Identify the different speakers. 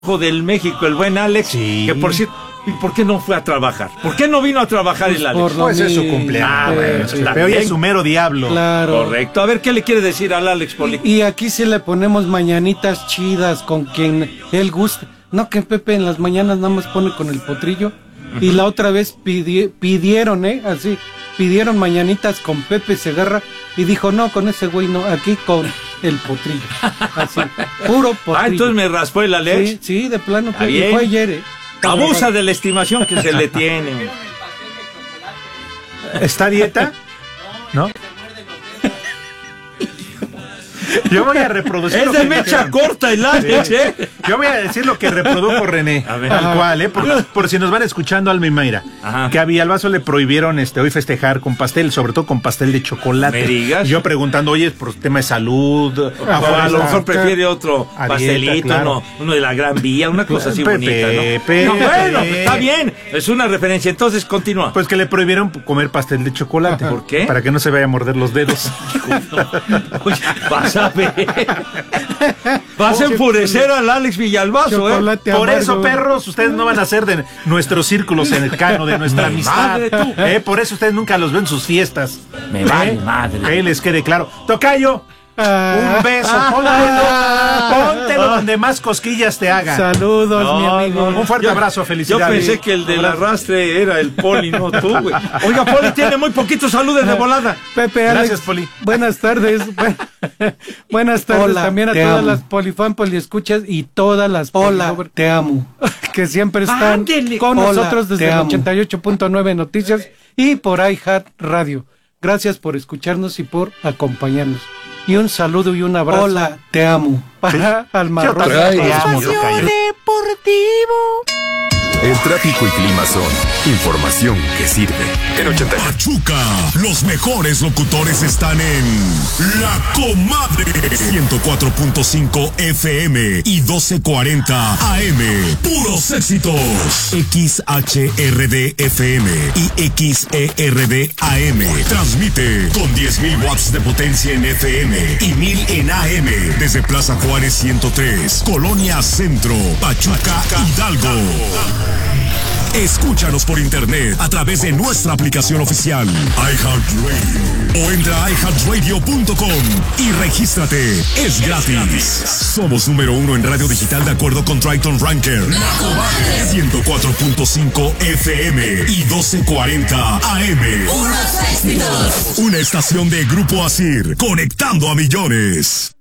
Speaker 1: del México, el buen Alex, sí. Que por cierto, ¿y por qué no fue a trabajar? ¿Por qué no vino a trabajar el Alex?
Speaker 2: Pues es su cumpleaños. Pero hoy es su mero diablo.
Speaker 1: Claro. Correcto. A ver, ¿qué le quiere decir al Alex, Poli?
Speaker 3: Y aquí sí le ponemos mañanitas chidas con quien él guste. No, que Pepe en las mañanas nada más pone con el potrillo. Y la otra vez pidieron, así, pidieron mañanitas con Pepe Segarra. Y dijo, no, con ese güey no, aquí con el potrillo. Así, puro potrillo.
Speaker 1: Ah, entonces me raspó el Alex.
Speaker 3: Sí, de plano. Que fue ayer,
Speaker 1: Abusa de la estimación que se le tiene.
Speaker 2: ¿Está a dieta? ¿No? Yo voy a reproducir.
Speaker 1: Es de mecha corta el Alex,
Speaker 2: Yo voy a decir lo que reprodujo René. A ver. Tal cual, por si nos van escuchando, Alma y Mayra. Ajá. Que a Villalbazo le prohibieron hoy festejar con pastel, sobre todo con pastel de chocolate.
Speaker 1: ¿Me digas?
Speaker 2: Y yo preguntando, oye, por tema de salud.
Speaker 1: A lo mejor prefiere otro pastelito, dieta, claro. uno de la Gran Vía, una cosa así bonita, ¿no? No, bueno, está bien, es una referencia. Entonces, continúa.
Speaker 2: Pues que le prohibieron comer pastel de chocolate.
Speaker 1: ¿Por qué?
Speaker 2: Para que no se vaya a morder los dedos.
Speaker 1: Oye, vas a ver. Vas a enfurecer al Alex Villalbazo,
Speaker 2: Por eso, perros, ustedes no van a ser de nuestros círculos cercanos, de nuestra amistad. Por eso ustedes nunca los ven en sus fiestas.
Speaker 1: Me vale madre.
Speaker 2: Que les quede claro. Tocayo, un beso. Póntelo donde más cosquillas te hagan.
Speaker 3: Saludos, mi amigo.
Speaker 2: Un fuerte abrazo, felicidades.
Speaker 1: Yo pensé que el del arrastre era el Poli, no tú, güey. Oiga, Poli tiene muy poquitos saludos de volada.
Speaker 3: Pepe, Alex.
Speaker 2: Gracias, Poli.
Speaker 3: Buenas tardes. Buenas tardes. Hola, también a todas las polifan, poliescuchas y todas las
Speaker 4: Hola, te amo.
Speaker 3: Que siempre están con nosotros desde el 88.9 Noticias y por iHeart Radio. Gracias por escucharnos y por acompañarnos. Y un saludo y un abrazo.
Speaker 4: Hola, te amo.
Speaker 3: Para Alma Rosa.
Speaker 4: Espacio Deportivo.
Speaker 5: El tráfico y clima son información que sirve. En 80.
Speaker 6: Pachuca, los mejores locutores están en La Comadre. 104.5 FM y 1240 AM. Puros éxitos. XHRD FM y XERD AM. Transmite con 10.000 watts de potencia en FM y 1.000 en AM. Desde Plaza Juárez 103, Colonia Centro, Pachuca, Hidalgo. Escúchanos por internet a través de nuestra aplicación oficial iHeartRadio o entra a iHeartRadio.com y regístrate. Es gratis. Somos número 1 en radio digital de acuerdo con Triton Ranker. 104.5 FM y 1240 AM. Una estación de Grupo Asir, conectando a millones.